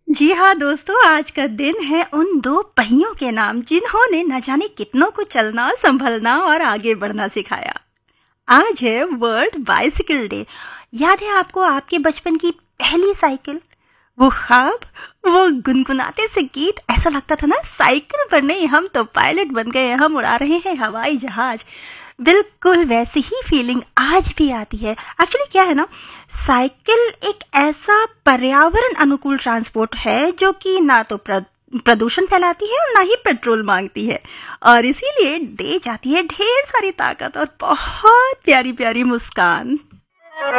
जी हाँ दोस्तों, आज का दिन है उन दो पहियों के नाम जिन्होंने न जाने कितनों को चलना, संभलना और आगे बढ़ना सिखाया। आज है वर्ल्ड बाइसिकल डे। याद है आपको आपके बचपन की पहली साइकिल, वो ख्वाब, वो गुनगुनाते से गीत? ऐसा लगता था ना साइकिल पर नहीं, हम तो पायलट बन गए, हम उड़ा रहे हैं हवाई जहाज। बिल्कुल वैसी ही फीलिंग आज भी आती है। एक्चुअली क्या है ना, साइकिल एक ऐसा पर्यावरण अनुकूल ट्रांसपोर्ट है जो कि ना तो प्रदूषण फैलाती है और ना ही पेट्रोल मांगती है, और इसीलिए दे जाती है ढेर सारी ताकत और बहुत प्यारी प्यारी मुस्कान।